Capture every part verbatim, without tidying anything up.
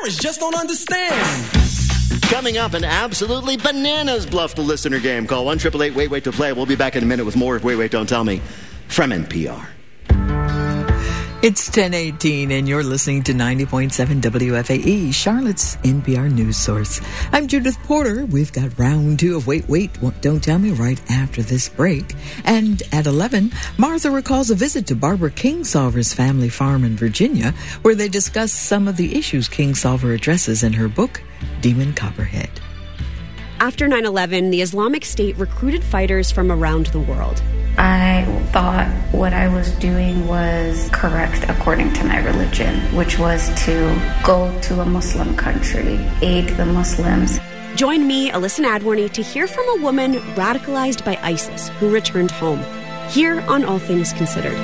parents just don't understand. Coming up, an absolutely bananas bluff the listener game. Call one eight eight eight wait wait to play. We'll be back in a minute with more of Wait, Wait, Don't Tell Me from N P R. It's ten eighteen, and you're listening to ninety point seven W F A E, Charlotte's N P R news source. I'm Judith Porter. We've got round two of Wait, Wait, Don't Tell Me right after this break. And at eleven, Martha recalls a visit to Barbara Kingsolver's family farm in Virginia, where they discuss some of the issues Kingsolver addresses in her book, Demon Copperhead. After nine eleven, the Islamic State recruited fighters from around the world. I thought what I was doing was correct according to my religion, which was to go to a Muslim country, aid the Muslims. Join me, Alyssa Nadworny, to hear from a woman radicalized by ISIS who returned home. Here on All Things Considered.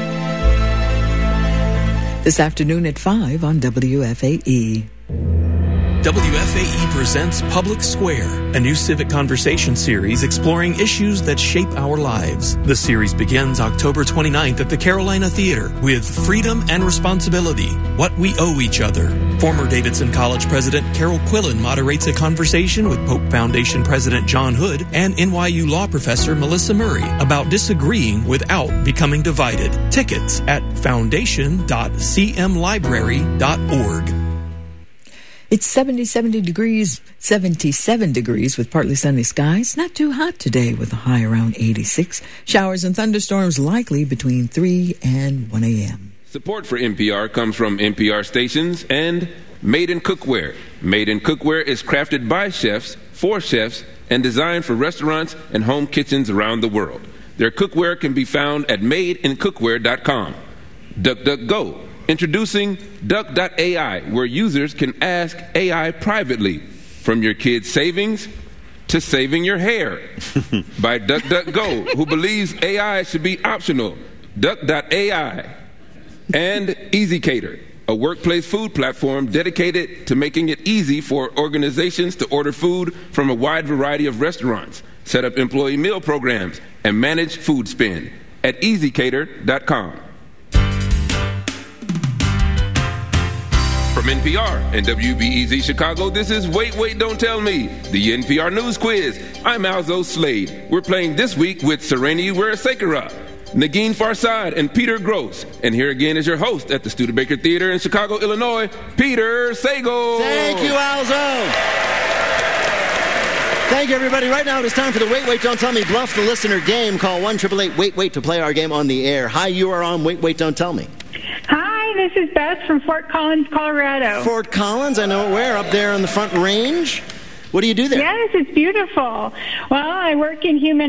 This afternoon at five on W F A E. W F A E presents Public Square, a new civic conversation series exploring issues that shape our lives. The series begins October twenty-ninth at the Carolina Theater with Freedom and Responsibility, What We Owe Each Other. Former Davidson College President Carol Quillen moderates a conversation with Pope Foundation President John Hood and N Y U law professor Melissa Murray about disagreeing without becoming divided. Tickets at foundation dot c m library dot org. It's seventy, seventy degrees, seventy-seven degrees with partly sunny skies. Not too hot today with a high around eighty-six. Showers and thunderstorms likely between three and one a.m. Support for N P R comes from N P R stations and Made in Cookware. Made in Cookware is crafted by chefs, for chefs, and designed for restaurants and home kitchens around the world. Their cookware can be found at made in cookware dot com. DuckDuckGo. Introducing Duck dot A I, where users can ask A I privately, from your kids' savings to saving your hair. By DuckDuckGo, who believes A I should be optional. Duck dot A I. And EasyCater, a workplace food platform dedicated to making it easy for organizations to order food from a wide variety of restaurants, set up employee meal programs, and manage food spend at easy cater dot com. From N P R and W B E Z Chicago, this is Wait, Wait, Don't Tell Me, the N P R News Quiz. I'm Alzo Slade. We're playing this week with Sereni Wirasekara, Nagin Farsad, and Peter Gross. And here again is your host at the Studebaker Theater in Chicago, Illinois, Peter Sagal. Thank you, Alzo. Thank you, everybody. Right now it is time for the Wait, Wait, Don't Tell Me Bluff the Listener game. Call one eight eight eight wait wait to play our game on the air. Hi, you are on Wait, Wait, Don't Tell Me. Hi, this is Beth from Fort Collins, Colorado. Fort Collins, I know where, up there on the Front Range. What do you do there? Yes, it's beautiful. Well, I work in human